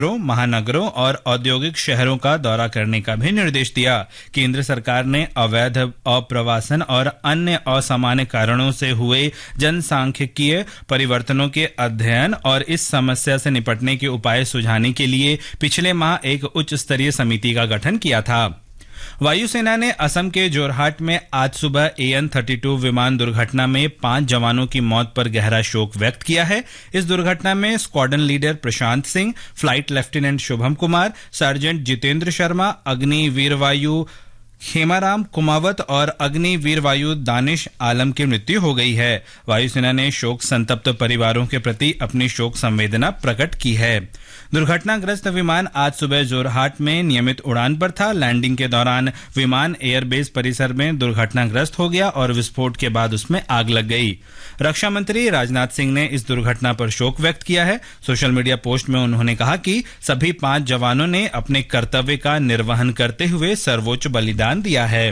महानगरों और औद्योगिक शहरों का दौरा करने का भी निर्देश दिया। केंद्र सरकार ने अवैध अप्रवासन और अन्य असामान्य कारणों से हुए जनसांख्यिकीय परिवर्तनों के अध्ययन और इस समस्या से निपटने के उपाय सुझाने के लिए पिछले माह एक उच्च स्तरीय समिति का गठन किया था। वायुसेना ने असम के जोरहाट में आज सुबह AN-32 विमान दुर्घटना में 5 जवानों की मौत पर गहरा शोक व्यक्त किया है। इस दुर्घटना में squadron leader Prashant Singh, flight lieutenant Shubham Kumar, sergeant Jitendra Sharma, अग्नि वीरवायु खेमाराम कुमावत और अग्नि वीरवायु दानिश आलम की मृत्यु हो गई है। वायुसेना ने शोक संतप्त परिवारों के प्रति अपनी शोक संवेदना प्रकट की है। दुर्घटनाग्रस्त विमान आज सुबह जोरहाट में नियमित उड़ान पर था। लैंडिंग के दौरान विमान एयरबेस परिसर में दुर्घटनाग्रस्त हो गया और विस्फोट के बाद उसमें आग लग गई। रक्षा मंत्री राजनाथ सिंह ने इस दुर्घटना पर शोक व्यक्त किया है। सोशल मीडिया पोस्ट में उन्होंने कहा कि सभी 5 जवानों ने अपने कर्तव्य का निर्वहन करते हुए सर्वोच्च बलिदान दिया है।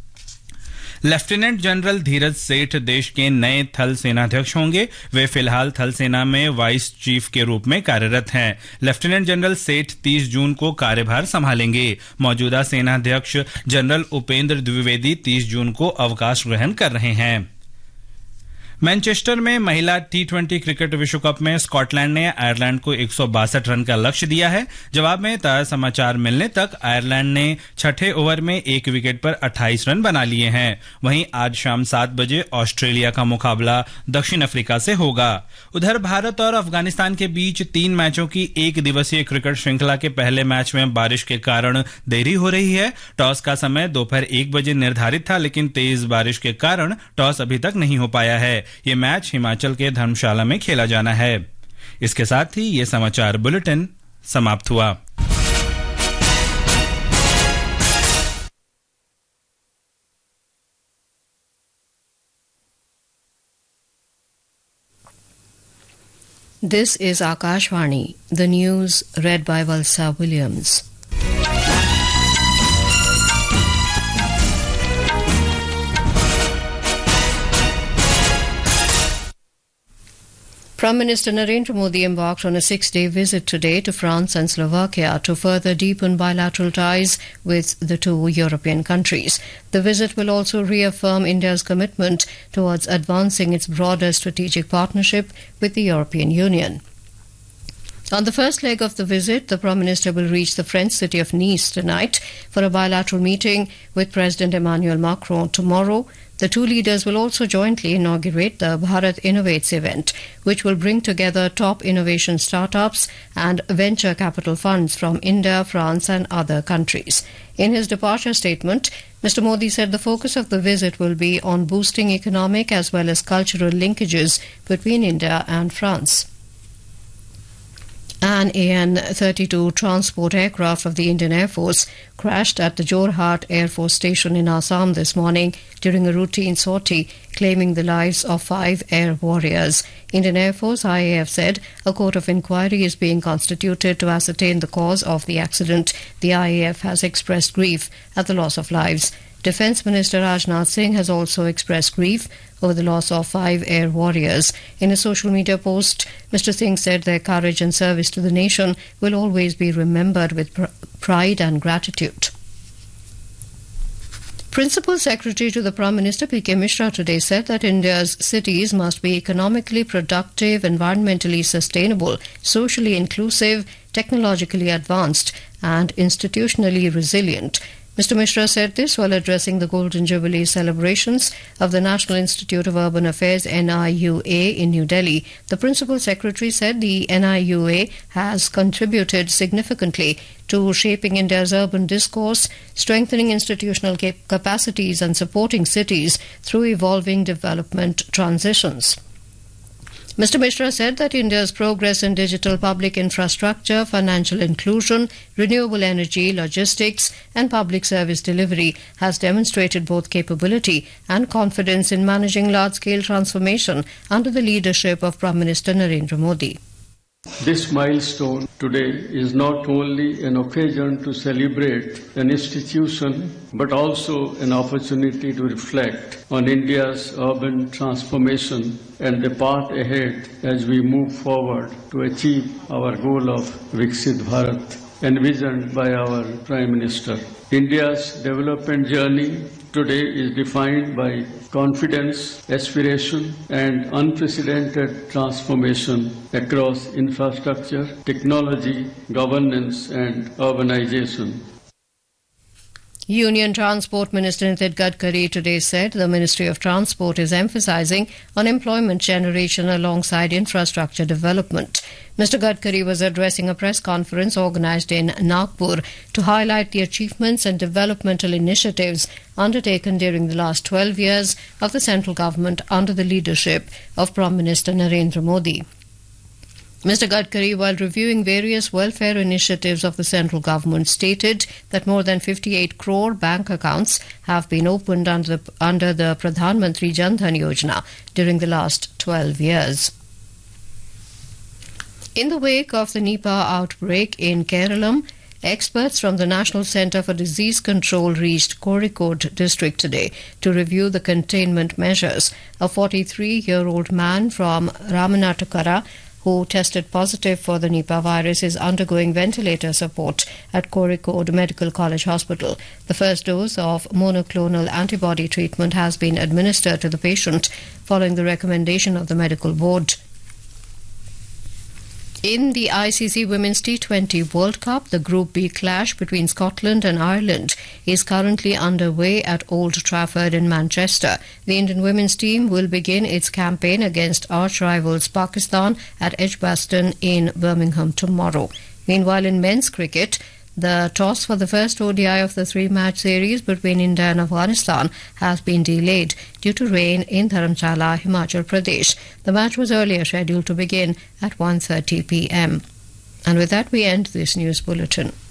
लेफ्टिनेंट जनरल धीरज सेठ देश के नए थल सेनाध्यक्ष होंगे। वे फिलहाल थल सेना में वाइस चीफ के रूप में कार्यरत हैं। लेफ्टिनेंट जनरल सेठ 30 जून को कार्यभार संभालेंगे। मौजूदा सेनाध्यक्ष जनरल उपेंद्र द्विवेदी 30 जून को अवकाश ग्रहण कर रहे हैं। मैनचेस्टर में महिला T20 क्रिकेट विश्व कप में स्कॉटलैंड ने आयरलैंड को 162 रन का लक्ष्य दिया है। जवाब में ताजा समाचार मिलने तक आयरलैंड ने छठे ओवर में 1 विकेट पर 28 रन बना लिए हैं। वहीं आज शाम 7 बजे ऑस्ट्रेलिया का मुकाबला दक्षिण अफ्रीका से होगा। उधर भारत और अफगानिस्तान के बीच 3 मैचों की 1 दिवसीय क्रिकेट श्रृंखला के पहले मैच में बारिश के कारण देरी हो रही है। टॉस का समय दोपहर 1 बजे निर्धारित था, लेकिन तेज बारिश के कारण टॉस अभी तक नहीं हो पाया है। ये मैच हिमाचल के धर्मशाला में खेला जाना है। इसके साथ ही ये समाचार बुलेटिन समाप्त हुआ। This is Akashvani, the news read by Valsa Williams. Prime Minister Narendra Modi embarked on a 6-day visit today to France and Slovakia to further deepen bilateral ties with the 2 European countries. The visit will also reaffirm India's commitment towards advancing its broader strategic partnership with the European Union. On the first leg of the visit, the Prime Minister will reach the French city of Nice tonight for a bilateral meeting with President Emmanuel Macron tomorrow. The 2 leaders will also jointly inaugurate the Bharat Innovates event, which will bring together top innovation startups and venture capital funds from India, France and other countries. In his departure statement, Mr. Modi said the focus of the visit will be on boosting economic as well as cultural linkages between India and France. An AN-32 transport aircraft of the Indian Air Force crashed at the Jorhat Air Force Station in Assam this morning during a routine sortie, claiming the lives of 5 air warriors. Indian Air Force IAF said a court of inquiry is being constituted to ascertain the cause of the accident. The IAF has expressed grief at the loss of lives. Defence Minister Rajnath Singh has also expressed grief over the loss of 5 air warriors. In a social media post, Mr. Singh said their courage and service to the nation will always be remembered with pride and gratitude. Principal Secretary to the Prime Minister P.K. Mishra today said that India's cities must be economically productive, environmentally sustainable, socially inclusive, technologically advanced and institutionally resilient. Mr. Mishra said this while addressing the Golden Jubilee celebrations of the National Institute of Urban Affairs NIUA in New Delhi. The Principal Secretary said the NIUA has contributed significantly to shaping India's urban discourse, strengthening institutional capacities and supporting cities through evolving development transitions. Mr. Mishra said that India's progress in digital public infrastructure, financial inclusion, renewable energy, logistics and public service delivery has demonstrated both capability and confidence in managing large-scale transformation under the leadership of Prime Minister Narendra Modi. This milestone today is not only an occasion to celebrate an institution, but also an opportunity to reflect on India's urban transformation and the path ahead as we move forward to achieve our goal of Viksit Bharat, envisioned by our Prime Minister. India's development journey today is defined by confidence, aspiration, and unprecedented transformation across infrastructure, technology, governance, and urbanization. Union Transport Minister Nitin Gadkari today said the Ministry of Transport is emphasizing on employment generation alongside infrastructure development. Mr. Gadkari was addressing a press conference organized in Nagpur to highlight the achievements and developmental initiatives undertaken during the last 12 years of the central government under the leadership of Prime Minister Narendra Modi. Mr. Gadkari, while reviewing various welfare initiatives of the central government, stated that more than 58 crore bank accounts have been opened under the Pradhan Mantri Jan Dhan Yojana during the last 12 years. In the wake of the Nipah outbreak in Kerala, experts from the National Centre for Disease Control reached Kozhikode district today to review the containment measures. A 43-year-old man from Ramanattukara who tested positive for the Nipah virus is undergoing ventilator support at Kozhikode Medical College Hospital. The first dose of monoclonal antibody treatment has been administered to the patient following the recommendation of the medical board. In the ICC Women's T20 World Cup, the Group B clash between Scotland and Ireland is currently underway at Old Trafford in Manchester. The Indian women's team will begin its campaign against arch-rivals Pakistan at Edgbaston in Birmingham tomorrow. Meanwhile, in men's cricket, the toss for the first ODI of the three-match series between India and Afghanistan has been delayed due to rain in Dharamshala, Himachal Pradesh. The match was earlier scheduled to begin at 1:30 p.m. And with that, we end this news bulletin.